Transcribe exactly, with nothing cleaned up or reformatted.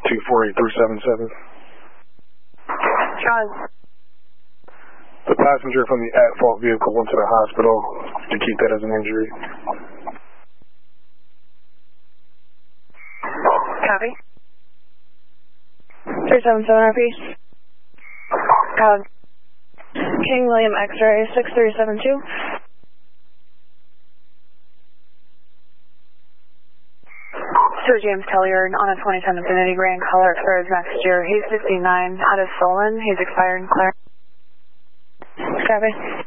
two four eight three seven seven. John. The passenger from the at-fault vehicle went to the hospital to keep that as an injury. Copy. three seven seven R P. Code. King William X-ray six three seven two. Sir James Telliard on a twenty ten Infinity Grand Color Expires next year. He's fifty-nine out of Solon. He's expired and clear. Copy.